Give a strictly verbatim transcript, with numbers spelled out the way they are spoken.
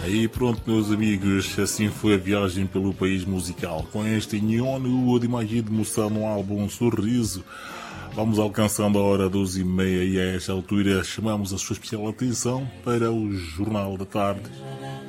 E pronto, meus amigos, assim foi a viagem pelo país musical. Com este Nhonu de magia de moção no álbum Sorriso, vamos alcançando a hora doze e meia e a esta altura chamamos a sua especial atenção para o Jornal da Tarde.